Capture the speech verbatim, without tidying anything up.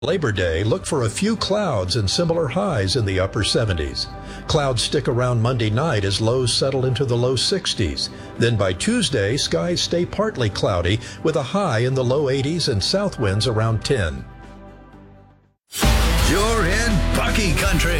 Labor Day, look for a few clouds and similar highs in the upper seventies. Clouds stick around Monday night as lows settle into the low sixties. Then by Tuesday, skies stay partly cloudy with a high in the low eighties and south winds around ten. You're in Bucky Country.